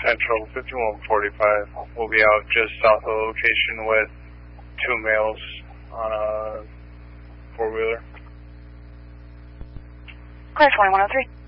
Central 5145. We'll be out just south of the location with 2 males on a 4-wheeler. Clear 2103.